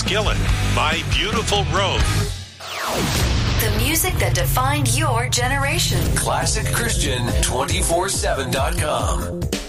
Skillet, My Beautiful Road. The music that defined your generation. ClassicChristian247.com.